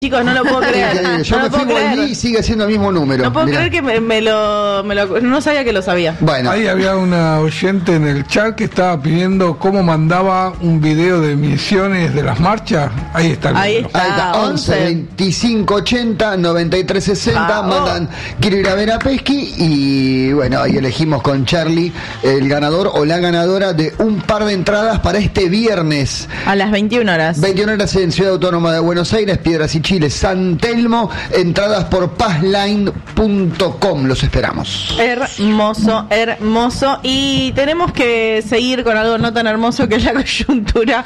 Chicos, no lo puedo creer. Yo me fui, volví y sigue siendo el mismo número. No puedo creer que no sabía que lo sabía. Bueno. Ahí había una oyente en el chat que estaba pidiendo cómo mandaba un video de emisiones de las marchas. Ahí está. Ahí está. 11 25 80 93 60. Mandan, quiero ir a ver a Pesky. Y bueno, ahí elegimos con Charlie el ganador o la ganadora de un par de entradas para este viernes. A las 21 horas. 21 horas en Ciudad Autónoma de Buenos Aires, Piedras y Chile, San Telmo. Entradas por passline.com. Los esperamos. Hermoso, hermoso. Y tenemos que seguir con algo no tan hermoso que es la coyuntura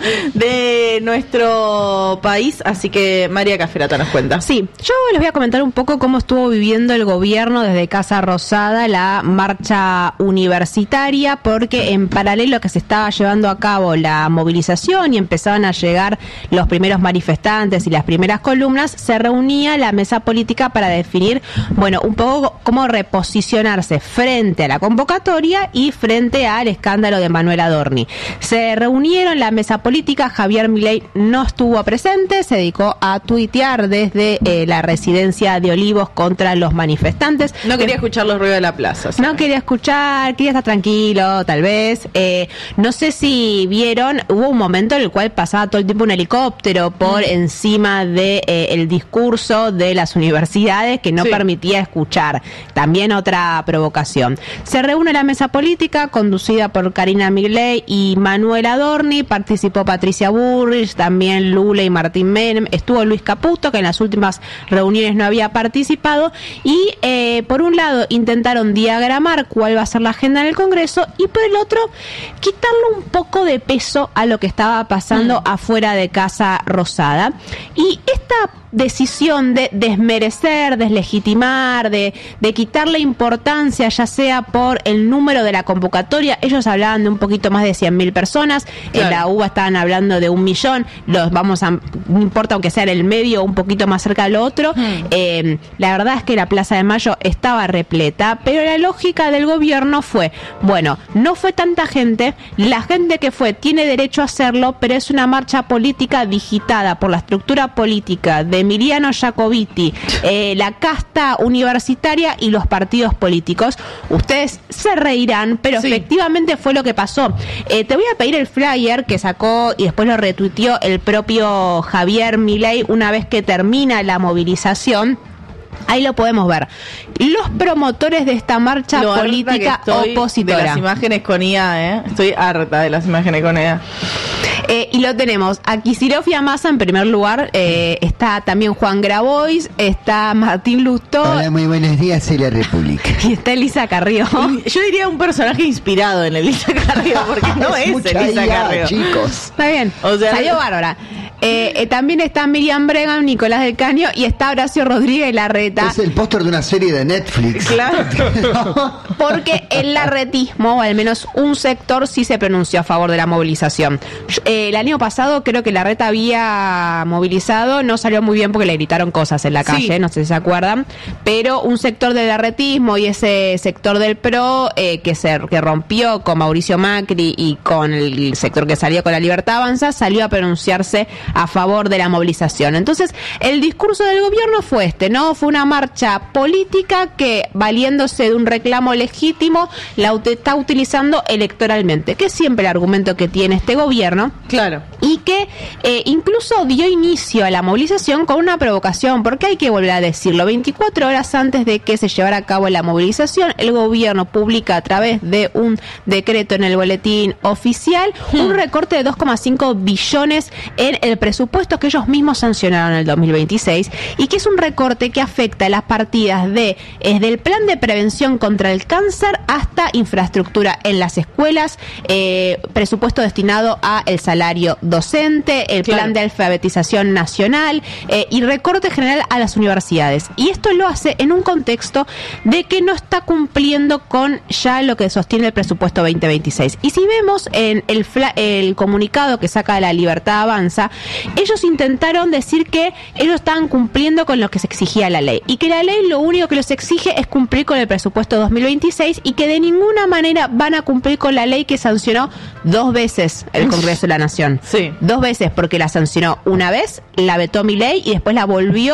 de nuestro país. Así que María Caferata nos cuenta. Sí, yo les voy a comentar un poco cómo estuvo viviendo el gobierno desde Casa Rosada la marcha universitaria, porque en paralelo que se estaba llevando a cabo la movilización y empezaban a llegar los primeros manifestantes y las primeras columnas, se reunía la mesa política para definir, bueno, un poco cómo reposicionarse frente a la convocatoria y frente al escándalo de Manuel Adorni. Se reunieron la mesa política, Javier Milei no estuvo presente, se dedicó a tuitear desde la residencia de Olivos contra los manifestantes. No quería escuchar los ruidos de la plaza. No quería escuchar, quería estar tranquilo, tal vez. No sé si vieron, hubo un momento en el cual pasaba todo el tiempo un helicóptero por encima de el discurso de las universidades que no permitía escuchar. También otra provocación. Se reúne la mesa política conducida por Karina Milei y Manuel Adorni, participó Patricia Bullrich, también Lula y Martín Menem, estuvo Luis Caputo, que en las últimas reuniones no había participado, y por un lado intentaron diagramar cuál va a ser la agenda en el Congreso, y por el otro quitarle un poco de peso a lo que estaba pasando afuera de Casa Rosada. Y esta decisión de desmerecer, deslegitimar, de quitarle importancia, ya sea por el número de la convocatoria. Ellos hablaban de un poquito más de 100.000 personas, en la UBA estaban hablando de 1 millón, no importa aunque sea en el medio, un poquito más cerca de lo otro. La verdad es que la Plaza de Mayo estaba repleta, pero la lógica del gobierno fue, bueno, no fue tanta gente, la gente que fue tiene derecho a hacerlo, pero es una marcha política digitada por la estructura política de Emiliano Jacobiti, la casta universitaria y los partidos políticos. Ustedes se reirán, pero efectivamente fue lo que pasó. Te voy a pedir el flyer que sacó y después lo retuiteó el propio Javier Milei una vez que termina la movilización. Ahí lo podemos ver. Los promotores de esta marcha política opositora. De las imágenes con IA, Estoy harta de las imágenes con IA. Y lo tenemos a Kicillof y a Massa en primer lugar. Está también Juan Grabois, está Martín Lustó. Hola, muy buenos días, soy la República. Y está Elisa Carrió. Yo diría un personaje inspirado en Elisa Carrió, porque no es Elisa Carrió. Chicos. Está bien, o sea, salió bárbara. También está Miriam Bregman, Nicolás del Caño y está Horacio Rodríguez Larreta. Es el póster de una serie de Netflix. Claro. Porque el larretismo, o al menos un sector, sí se pronunció a favor de la movilización. El año pasado creo que Larreta había movilizado, no salió muy bien porque le gritaron cosas en la calle, no sé si se acuerdan, pero un sector del larretismo y ese sector del PRO que rompió con Mauricio Macri y con el sector que salió con la Libertad Avanza, salió a pronunciarse a favor de la movilización. Entonces, el discurso del gobierno fue ¿no? Fue una marcha política que, valiéndose de un reclamo legítimo, la está utilizando electoralmente, que es siempre el argumento que tiene este gobierno. Claro. Y que incluso dio inicio a la movilización con una provocación, porque hay que volver a decirlo. 24 horas antes de que se llevara a cabo la movilización, el gobierno publica a través de un decreto en el boletín oficial un recorte de 2,5 billones en el presupuesto que ellos mismos sancionaron en el 2026 y que es un recorte que afecta las partidas desde el plan de prevención contra el cáncer hasta infraestructura en las escuelas, presupuesto destinado a el salario docente, el plan de alfabetización nacional y recorte general a las universidades. Y esto lo hace en un contexto de que no está cumpliendo con ya lo que sostiene el presupuesto 2026. Y si vemos en el comunicado que saca la Libertad Avanza, ellos intentaron decir que ellos estaban cumpliendo con lo que se exigía la ley y que la ley lo único que los exige es cumplir con el presupuesto 2026 y que de ninguna manera van a cumplir con la ley que sancionó 2 veces el Congreso de la Nación. Sí. 2 veces, porque la sancionó una vez, la vetó Milei y después la volvió